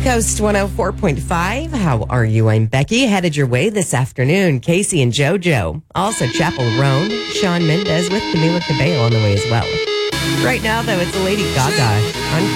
Coast 104.5. How are you? I'm Becky. Headed your way this afternoon. Casey and JoJo. Also, Chapel Roan. Shawn Mendes with Camila Cabello on the way as well. Right now, though, it's Lady Gaga on